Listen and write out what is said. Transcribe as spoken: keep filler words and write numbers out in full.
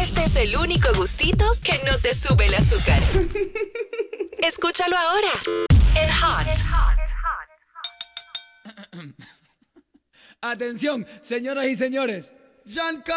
Este es el único gustito que no te sube el azúcar. Escúchalo ahora. El Hot. Atención, señoras y señores. Jean